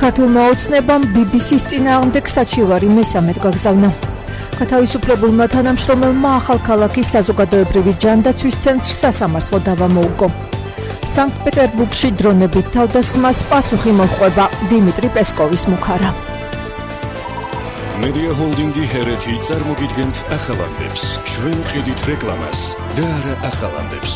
საქართველოს ოცნებამ BBC-ს წინააღმდეგ საჩივარი მესამედ გაგზავნა. გათავისუფლებულმა თანამშრომელმა ახალქალაქის საზოგადოებრივი ჯანდაცვის ცენტრს სასამართლო დავა მოუგო. სანქტ-პეტერბურგში დრონებით თავდასხმას პასუხი მოჰყვება დიმიტრი პესკოვის მუხარა. Media Holding-ი ჰერეთი წარმოგიდგენთ ახალანდებს. ჩვენ ვყიდით რეკლამას და არა ახალანდებს.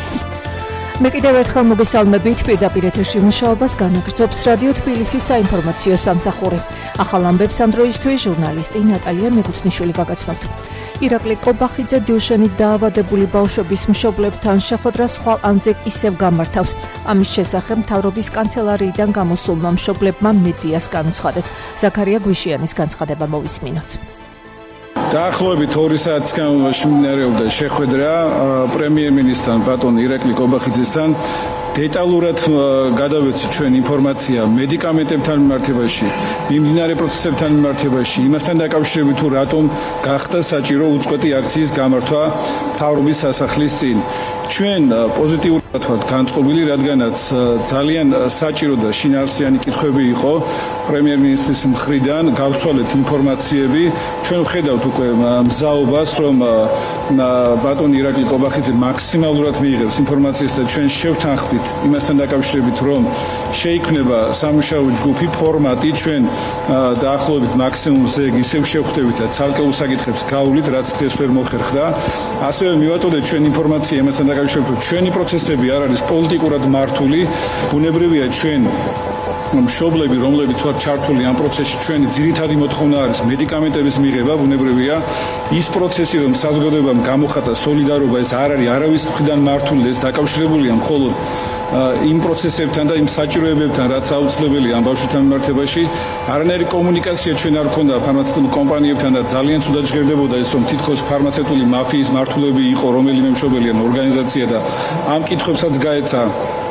მე კიდევ ერთხელ მოგესალმებით პირდაპირ ეთერში მუშაობას განაგრძობს რადიო თბილისის საინფორმაციო სამსახური. ახალ ამბებს ამ დროისთვის ჟურნალისტი ნატალია მეგუთნიშვილი გაგაცნობთ. ირაკლი კობახიძე დილშენით დაავადებული ბავშვების მშობლებთან შეხვედრას ხვალ ანზე ისევ გამართავს. ამის შესახებ მთავრობის კანცელარიიდან გამოსულმა მშობლებმა მედიას განუცხადეს. ზაქარია გვიშიანის განცხადება მოვისმინოთ. დაახლოებით 2 საათის განმავლობაში მიმდინარეობდა შეხვედრა პრემიერ-მინისტრთან ბატონ ირაკლი კობახიძესთან. დეტალურად გადავეცით ჩვენ ინფორმაცია მედიკამენტებთან მიმართებაში, მიმდინარე პროცესებთან მიმართებაში, იმასთან დაკავშირებით თუ რატომ გახდა საჭირო უწყვეტი აქციის გამართვა მთავრობის სასახლის წინ. ჩვენ პოზიტიურად ვთქვათ განწყობილი, რადგანაც ძალიან საჭირო და შინაარსიანი კითხვები იყო პრემიერ-მინისტრის მხრიდან, გავცვალეთ ინფორმაციები. ჩვენ ვხედავთ უკვე მზაობას, რომ ბატონ ირაკლი კობახიძე მაქსიმალურად მიიღებს ინფორმაციას და ჩვენ შევთანხმდით იმასთან დაკავშირებით, რომ შეიქმნება სამუშაო ჯგუფი ფორმატი, ჩვენ დაახლოებით მაქსიმუმზე ისევ შევხვდებით და ცალკეულ საკითხებს გავვლით, რაც დღეს ვერ მოხერხდა. ასევე მივაწოდეთ ჩვენ ინფორმაცია იმასთან დაკავშირებით, რომ ჩვენი პროცესები არ არის პოლიტიკურად მართული, ბუნებრივია ჩვენ მშობლები, რომლებიც ვართ ჩართული ამ პროცესში, ჩვენი ძირითადი მოთხოვნა არის მედიკამენტების მიღება, ბუნებრივია. ის პროცესი, რომ საზოგადოებამ გამოხატა სოლიდარობა, ეს არ არის არავის მხრიდან მართული, ეს დაკავშირებულია მხოლოდ იმ პროცესებთან და იმ საჭიროებებთან, რაც აუცილებელია ამ ბავშვებთან მიმართებაში. არანაირი კომუნიკაცია ჩვენ არ ქონდა ფარმაცევტულ კომპანიებთან და ძალიან ცუდად ჟღერდებოდა ეს, რომ თითქოს ფარმაცევტული მაფიის მართულები იყო რომელიმე მშობელი ან ორგანიზაცია და ამ კითხვებსაც გაეცა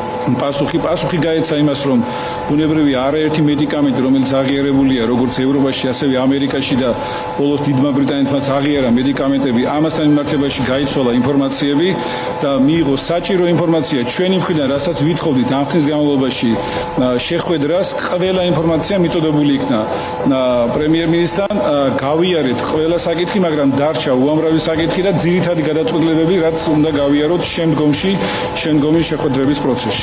პასუხი გაეცა იმას, რომ ბუნებრივია არაერთი მედიკამენტი, რომელიც აღიარებულია როგორც ევროპაში, ასევე ამერიკაში და ბოლოს დიდმა ბრიტანეთმაც აღიარა მედიკამენტები, ამასთან მიმართებაში გაიცვალა ინფორმაციები და მიიღო საჭირო ინფორმაცია ჩვენი მხრიდან, რასაც ვითხოვდით ამ ხნის განმავლობაში შეხვედრას. ყველა ინფორმაცია მიწოდებული იქნა პრემიერ-მინისტრთან, გავიარეთ ყველა საკითხი, მაგრამ დარჩა უამრავი საკითხი და ძირითადი გადაწყვეტილებები, რაც უნდა გავიაროთ შემდგომი შეხვედრების პროცესში.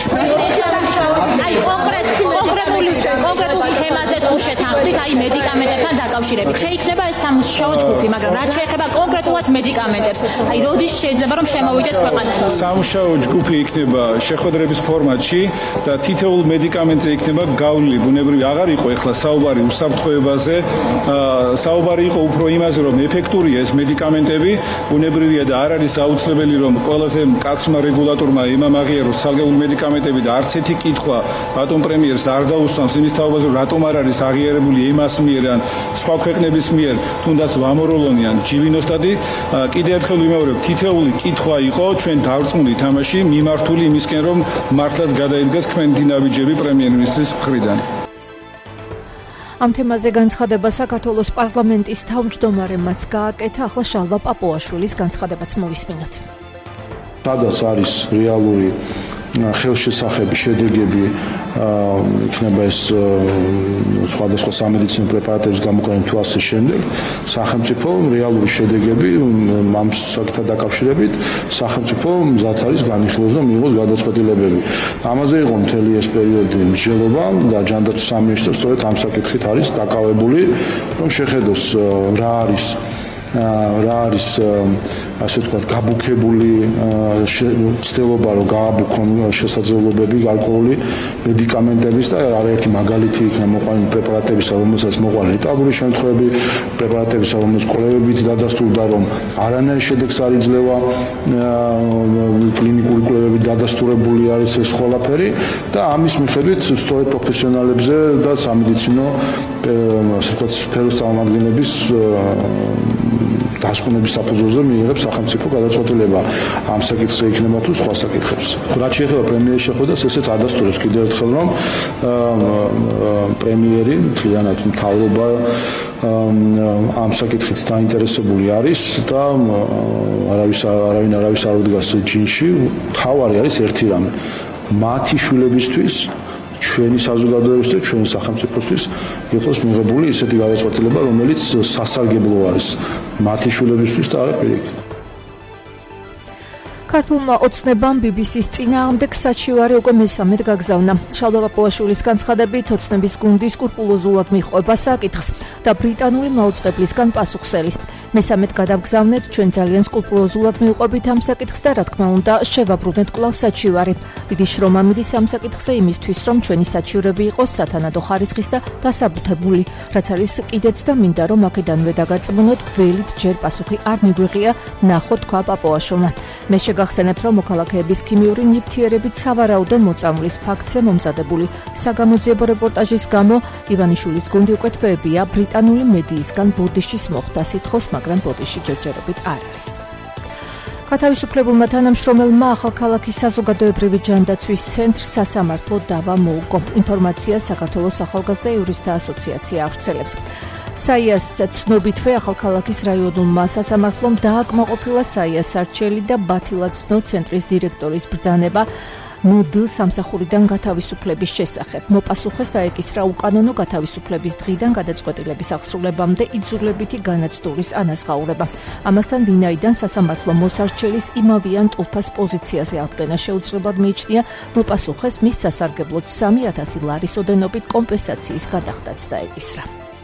აი კონკრეტულ თემაზე თუ შეთანხმდით, აი მედიკამენტებთან დაკავშირებით, შეიქმნება ეს სამუშაო ჯგუფი, მაგრამ რაც შეეხება კონკრეტულად მედიკამენტებს, აი როდის შეიძლება რომ შემოვიდეს ქვეყანაში? სამუშაო ჯგუფი იქნება შეხვედრების ფორმატში და თითოეულ მედიკამენტზე იქნება გავლილი. ბუნებრივია აღარ იყო ეხლა საუბარი უსაფრთხოებაზე, საუბარი იყო უფრო იმაზე, რომ ეფექტურია ეს მედიკამენტები, ბუნებრივია და არ არის აუცილებელი, რომ ყველაზე მკაცრმა რეგულატორმა იმამაღიაროს ცალკეული მედიკამენტები და არც ერთი კითხვა ბატონ პრემიერს არ დაუსვამს იმის თაობაზე, რატომ არ არის აღიარებული EMA-ს მიერ ან სხვა ქვეყნების მიერ, თუნდაც ვამოროლონი ან ჯივინოსტატი. კიდევ ერთხელ ვიმეორებ, თითოეული კითხვა იყო ჩვენ დავრწმუნდით თამაში მიმართული იმისკენ, რომ მართლაც გადაიდგას ქმედი ნაბიჯები პრემიერ-მინისტრის მხრიდან. ამ თემაზე განცხადება საქართველოს პარლამენტის თავმჯდომარემაც გააკეთა, ახლა შალვა პაპუაშვილის განცხადებაც მოვისმინოთ. სადაც არის რეალური ხელშესახები შედეგები, იქნება ეს სხვადასხვა სამედიცინო პრეპარატების გამოყენება თუ ასე შემდეგ, სახელმწიფო რეალური შედეგები ამ საკითხთან დაკავშირებით სახელმწიფო მზად არის განიხილოს და მიიღოს გადაწყვეტილებები. ამაზე იყო მთელი ეს პერიოდი მსჯელობა და ჯანდაცვის სამინისტრო სწორედ ამ საკითხით არის დაკავებული, რომ შეხედოს რა არის ასე ვთქვათ გაბუქებული ცდილობა, რომ გააბუქონ შესაძლებლობები ალკოჰოლი მედიკამენტების და არაერთი მაგალითი იქნება მოყვანილი პრეპარატებისა, რომელსაც მოყვანილი ეტაპური შემთხვევები, პრეპარატებისა, რომელსაც კვლევებიც დადასტურდა, რომ არანაირი შედეგს არ იძლევა, კლინიკური კვლევები დადასტურებული არის ეს ყველაფერი და ამის მიხედვით სწორედ პროფესიონალებზე და სამედიცინო ასე ვთქვათ სფეროს წარმომადგენლების დასკვნების საფუძველზე მიიღებს სახელმწიფო გადაწყვეტილება ამ საკითხზე იქნება თუ სხვა საკითხებზე. რაც შეეხება პრემიერის შეხვედრას, ესეც ადასტურებს კიდევ ერთხელ, რომ პრემიერი მთლიანად მთავრობა ამ საკითხით დაინტერესებული არის და არავინ არ უდგას ჯინში. თავარი არის ერთი რამე. მათი შვილებისთვის ჩვენი საზოგადოებისთვის, ჩვენი სახელმწიფოსთვის იყოს მიღებული ისეთი გადაწყვეტილება, რომელიც სასარგებლო არის მათი შვილებისთვის და არა პირიქით. ქართულმა ოცნებამ BBC-ს წინააღმდეგ საჩივარი უკვე მესამედ გაგზავნა. შალვა პაპუაშვილის განცხადებით, ოცნების გუნდი სკრუპულოზულად მიჰყვება საკითხს და ბრიტანული მაუწყებლისგან პასუხსელის. მესამედ გადავგზავნეთ, ჩვენ ძალიან სკრუპულოზულად მივყვებით ამ საკითხს და რა თქმა უნდა, შევაბრუნეთ კვლავ საჩივარი. დიდი შრომა მიდის ამ საკითხზე იმისთვის, რომ ჩვენი საჩივრები იყოს სათანადო ხარისხის და დასაბუთებული, რაც არის კიდეც და მინდა რომ აქედანვე დაგარწმუნოთ, ველით ჯერ პასუხი არ მიგვიღია, ნახოთ, თქვა პაპუაშვილმა. მე შეგახსენებთ, რომ მოქალაქეების ქიმიური ნივთიერებით სავარაუდო მოწამვლის ფაქტზე მომზადებული საგამოძიებო რეპორტაჟის გამო ივანიშვილის გუნდი უკვე თვეებია ბრიტანული მედიისგან ბოდიშის მოხდა სიტყვის, მაგრამ ბოდიში ჯერჯერობით არ არის. გათავისუფლებულმა თანამშრომელმა ახალქალაქის საზოგადოებრივი ჯანდაცვის ცენტრს სასამართლო დავა მოუგო. ინფორმაცია საქართველოს ახალგაზრდა იურისტთა ასოციაცია აღწერს. საიას ცნობითვე ახალქალაქის რაიონულმა სასამართლომ დააკმაყოფილა საიას არჩელი და ბათილაცნო ცენტრის დირექტორის ბრძანება ნდ სამსახურიდან გათავისუფლების შესახებ. მოპასუხეს დაეკისრა უკანონო გათავისუფლების დღიდან გადაწყვეტილების აღსრულებამდე იძულებითი განაცდურის ანაზღაურება. ამასთან ვინაიდან სასამართლო მოსარჩელის იმავიან ტულფას პოზიციაზე აღდგენა შეუძლებლად მიიჩნია, მოპასუხეს მის სასარგებლოდ 3,000 ლარის ოდენობით კომპენსაციის გადახდაც დაეკისრა.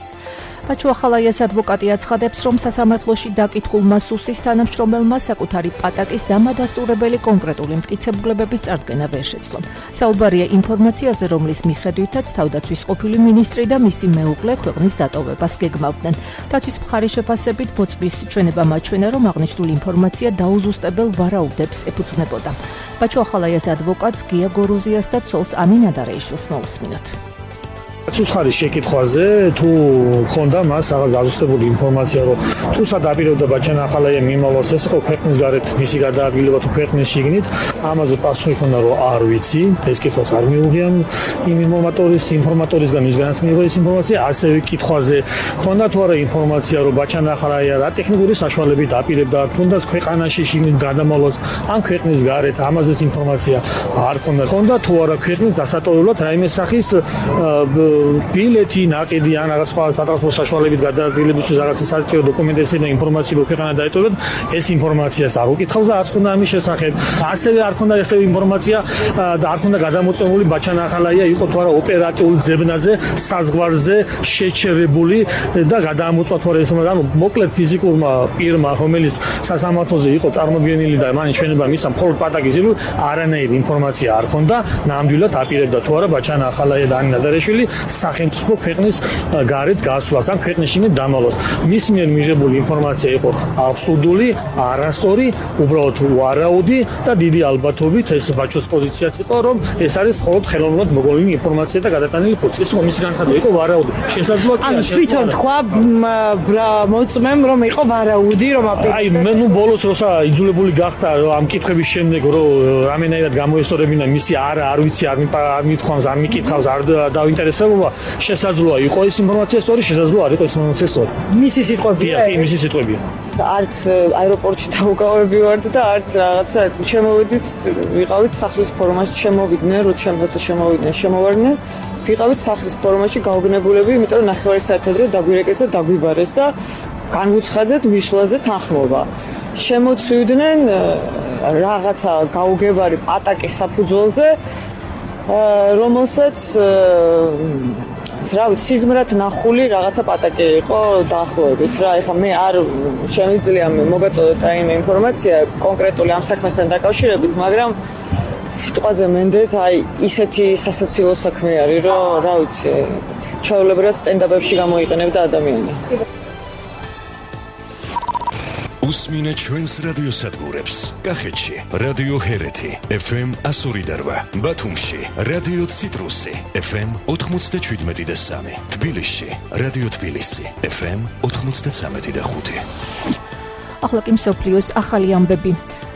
ბაჩუ ახალაიას ადვოკატი აცხადებს, რომ სასამართლოში დაკითხულმა სუსის თანამშრომელმა საკუთარი პატაკის დამადასტურებელი კონკრეტული მტკიცებულებების წარდგენა ვერ შეძლო. საუბარია ინფორმაციაზე, რომლის მიხედვითაც თავდაცვის ყოფილი მინისტრი და მისი მეუღლე ქვეყნის დატოვებას გეგმავდნენ. დაცვის მხარის შეფასებით ბოწყის ჩვენება მაჩვენა, რომ აღნიშნული ინფორმაცია დაუზუსტებელ ვარაუდებს ეფუძნებოდა. ბაჩუ ახალაიას ადვოკატს გია გორუზიას და ცოლს ანი ნადარეიშვილს მოусმინოთ. Ცუცხარის შეკითხვაზე თუ ხონდა მას რაღაც დაზუსტებული ინფორმაცია, რომ თუ სადაპირებდა ბაჩან ახალაია მიმალოს ეს ხო ქვეყნის გარეთ მისი გადაადგილება თუ ქვეყნის შიგნით, ამაზე პასუხი ხონდა, რომ არ ვიცი, ეს კითხვას არ მიუღია იმ ინფორმატორისგან, ვისგანაც მიიღო ეს ინფორმაცია, ასევე კითხვაზე ხონდა თუ არა ინფორმაცია, რომ ბაჩან ახალაია რა ტექნიკური საშუალებით აპირებდა თუნდაც ქვეყანაში შიგნით გადამალოს ან ქვეყნის გარეთ, ამაზე ინფორმაცია არ ხონდა თუ არა ქვეყნის დასატოვებლად რაიმე სახის ბილეთი, ნაკიდი ან რაღაც სხვა სატრანსპორტო საშუალებით გადაადგილებისთვის რაღაც სასწრაფო დოკუმენტაცია და ინფორმაცია ქვეყანა დაეტოვებათ, ეს ინფორმაციას არ უკითხავს და არც ხონდა ამის შესახებ. ასევე არ ხონდა ესეთი ინფორმაცია და არ ხონდა გადამოწმებული ბაჩან ახალაია იყო თუ არა ოპერატიულ ძებნაზე, საზღვარზე შეჩერებული და გადამოწვა თუ არა ეს, ანუ მოკლედ ფიზიკურმა პირმა, რომელიც სასამართლოზე იყო წარმოდგენილი და მან ჩვენება მისცა მხოლოდ პატაკის ირგვლივ, არანაირი ინფორმაცია არ ხონდა, ნამდვილად აპირებდა თუ არა ბაჩან ახალაია და ანი ნადარეიშვილი სახელმწიფო ქვეყნის გარეთ გასვლას ან ქვეყნის შიგნით დამალოს. მის მიერ მიღებული ინფორმაცია იყო აბსურდული, არასწორი, უბრალოდ ვარაუდი და დიდი ალბათობით ეს ბაჩოს პოზიციაც იყო, რომ ეს არის მხოლოდ ხელოვნურად მოგონილი ინფორმაცია და გადატანილი ფურცი. ეს მის განცხადება იყო ვარაუდი. შესაძლოა კი თვითონ თქვა მოწმემ რომ იყო ვარაუდი, რომ აი მე ნუ ბოლოს როცა იძულებული გახდა ამ კითხვების შემდეგ რომ რამენაირად გამოესწორებინა მისი არ ვიცი, არ მithქვამს, არ მიკითხავს, არ დაინტერესებობა, შესაძლოა იყო ეს ინფორმაცია სწორი, შესაძლოა არ იყო ეს ინფორმაცია სწორი. მისი სიტყვებია, კი, მისი სიტყვებია. არც აეროპორტში დაუკავები ვართ და არც რაღაცა შემოვედით, ვიყავით სახლის ფორმაში, შემოვიდნენ, როცა შემოვარდნენ, ვიყავით სახლის ფორმაში გაუგნებულები, იმიტომ რომ ნახევარი საათი ადრე დაგვირეკეს და დაგვიბარეს და განვუცხადეთ მისვლაზე თანხმობა. შემოცივდნენ რაღაცა გაუგებარი პატაკის საფუძველზე, რომელსაც რა ვიცი, სიზმრად ნახული რაღაცა პატაკი იყო დაახლოებით რა. ეხლა მე არ შემიძლია მოგაწოდოთ რაიმე ინფორმაცია კონკრეტული ამ საქმესთან დაკავშირებით, მაგრამ სიტყვაზე მენდეთ, აი ისეთი სასაცილო საქმე არის, რომ რა ვიცი, ჩაოლებრად სტენდაპებში გამოიყენებდა ადამიანი. უსმინე ჩვენს რადიოსადგურებს. კახეთში რადიო ჰერეთი FM 102.8, ბათუმში რადიო ციტრუსი FM 97.3, თბილისში რადიო თბილისი FM 93.5. ახლა კი მსოფლიოს ახალი ამბები.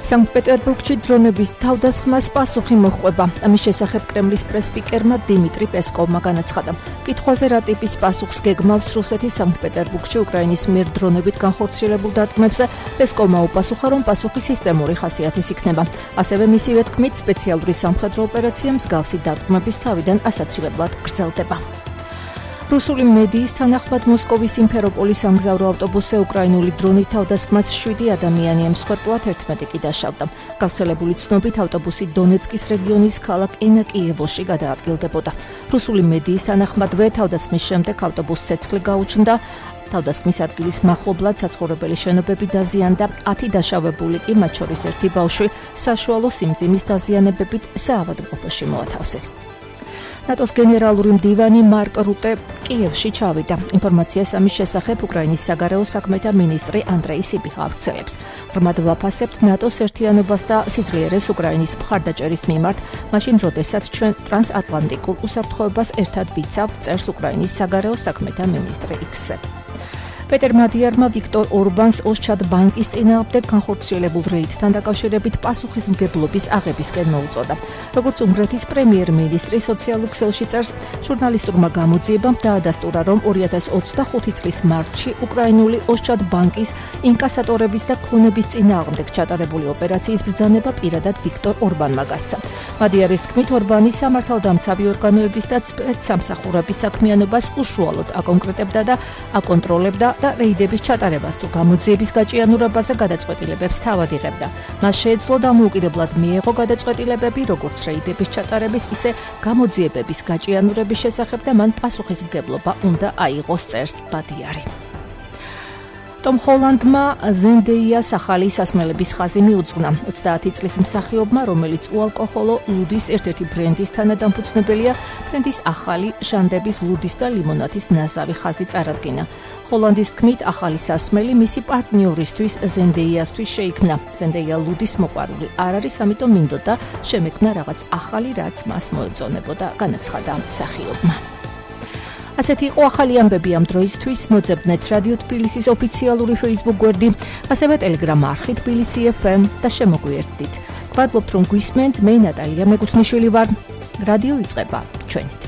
სანქტ-პეტერბურგში დრონების თავდასხმას პასუხი მოჰყვება. ამის შესახებ კრემლის პრესსპიკერმა დიმიტრი პესკოვმა განაცხადა. კითხვაზე რა ტიპის პასუხს გეგმავს რუსეთის სანქტ-პეტერბურგში უკრაინის მიერ დრონებით განხორციელებულ დარტყმებზე, პესკოვმა უპასუხა, რომ პასუხი სისტემური ხასიათის იქნება. ასევე მისივე თქმით, სპეციალური სამხედრო ოპერაცია მსგავსი დარტყმების თავიდან ასაცილებლად გრძელდება. რუსული მედიის თანახმად მოსკოვის სიმფეროპოლის სამგზავრო ავტობუსზე უკრაინული დრონით თავდასხმას 7 ადამიანი ემსხვერპლა, 11 კი დაშავდა. გავრცელებული ცნობით, ავტობუსი დონეცკის რეგიონის ქალაქ ენაკიევოში გადაადგილდებოდა. რუსული მედიის თანახმადვე თავდასხმის შემდეგ ავტობუსს ცეცხლი გაუჩნდა. თავდასხმის ადგილის მახლობლად საცხოვრებელი შენობები დაზიანდა, 10 დაშავებული კი, მათ შორის ერთი ბავშვი, საშუალო სიმძიმის დაზიანებებით საავადმყოფოში მოათავსეს. ნატოს გენერალური მდივანი მარკ რუტე კიევში ჩავიდა. ინფორმაციას ამის შესახებ უკრაინის საგარეო საქმეთა მინისტრი ანდრეი სიბიხა აღწერს. ღრმად ვაფასებთ ნატოს ერთიანობას და სიძლიერეს უკრაინის მხარდაჭერის მიმართ, მაშინ როდესაც ჩვენ ტრანსატლანტიკულ უსაფრთხოებას ერთად ვიცავთ, წერს უკრაინის საგარეო საქმეთა მინისტრი X-ზე. პეტერ მადიარმა ვიქტორ ორბანს ოსჩად ბანკის წინააღმდეგ განხორციელებულ რეიდთან დაკავშირებით პასუხისმგებლობის აღებისკენ მოუწოდა. როგორც უნგრეთის პრემიერ-მინისტრი სოციალურ ქსელში წერს, ჟურნალისტურმა გამოძიებამ დაადასტურა, რომ 2025 წლის მარტში უკრაინული ოსჩად ბანკის ინკასატორების და ქონების წინააღმდეგ ჩატარებული ოპერაციის ბრძანება პირადად ვიქტორ ორბანმა გასცა. მადიარის თქმით, ორბანი სამართალდამცავი ორგანოების და სამსახურების საქმიანობას უშუალოდ აკონკრეტებდა და აკონტროლებდა და რეიდების ჩატარებას თუ გამოძიების გაჭიანურებაზე გადაწყვეტილებებს თავად იღებდა. მას შეეძლო დამოუკიდებლად მიეღო გადაწყვეტილებები როგორც რეიდების ჩატარების, ისე გამოძიებების გაჭიანურების შესახებ და მან პასუხისმგებლობა უნდა აიღოს, წერს ბადიარი. ტომ ჰოლანდმა ზენდეიას ახალი სასმელების ხაზი მიუძღვნა. 30 წლის მსახიობმა, რომელიც უალკოჰოლო ლუდის ერთ-ერთი ბრენდის თანადამფუძნებელია, ბრენდის ახალი შანდების ლუდის და ლიმონადის ნაზავი ხაზი წარადგინა. ჰოლანდის თქმით, ახალი სასმელი მისი პარტნიორისთვის ზენდეიასთვის შეიქმნა. ზენდეია ლუდის მოყვარული არ არის, ამიტომ მინდოდა შემექმნა რაღაც ახალი, რაც მას მოეწონებოდა, განაცხადა მსახიობმა. ასეთი იყო ახალი ამბები ამ დროისთვის. მოძებნეთ რადიო თბილისის ოფიციალური Facebook გვერდი, ასევე Telegram არხი თბილისი FM და შემოგვიერთდით. გვადლობთ, რომ გვისმენთ, მე ნატალია მეკუთვნიშვილი ვარ. რადიო იწყება ჩვენით.